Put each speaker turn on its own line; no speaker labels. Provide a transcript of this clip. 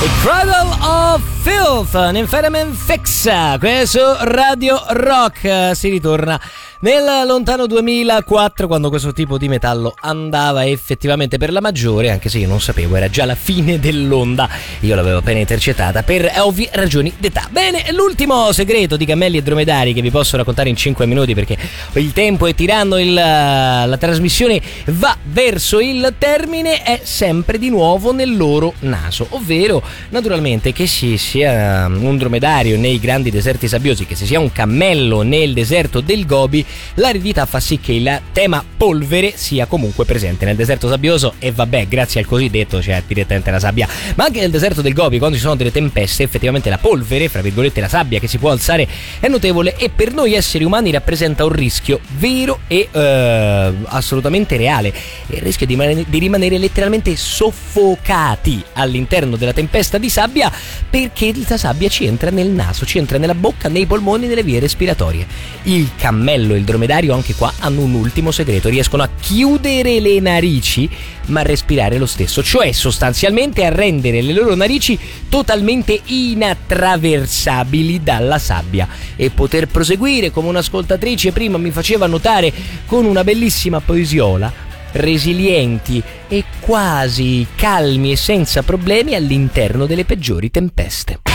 Cradle of Filth, un Infernament Fix, questo Radio Rock. Si ritorna nel lontano 2004, quando questo tipo di metallo andava effettivamente per la maggiore, anche se io non sapevo, era già la fine dell'onda, io l'avevo appena intercettata per ovvie ragioni d'età. Bene, l'ultimo segreto di cammelli e dromedari che vi posso raccontare in 5 minuti, perché il tempo è tiranno, la trasmissione va verso il termine, è sempre di nuovo nel loro naso, ovvero naturalmente che si sia un dromedario nei grandi deserti sabbiosi, che si sia un cammello nel deserto del Gobi, l'aridità fa sì che il tema polvere sia comunque presente nel deserto sabbioso, e vabbè, grazie al cosiddetto c'è direttamente la sabbia, ma anche nel deserto del Gobi, quando ci sono delle tempeste, effettivamente la polvere, fra virgolette la sabbia che si può alzare, è notevole, e per noi esseri umani rappresenta un rischio vero e assolutamente reale, il rischio di rimanere letteralmente soffocati all'interno della tempesta di sabbia, perché la sabbia ci entra nel naso, ci entra nella bocca, nei polmoni, nelle vie respiratorie. Il cammello e il dromedario anche qua hanno un ultimo segreto: riescono a chiudere le narici ma a respirare lo stesso, cioè sostanzialmente a rendere le loro narici totalmente inattraversabili dalla sabbia, e poter proseguire, come un'ascoltatrice prima mi faceva notare con una bellissima poesiola, resilienti e quasi calmi e senza problemi all'interno delle peggiori tempeste.